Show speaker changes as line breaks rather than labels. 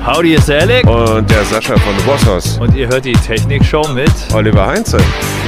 Howdy, ist der Alec.
Und der Sascha von The Boss House.
Und ihr hört die Technikshow mit
Oliver Heinze.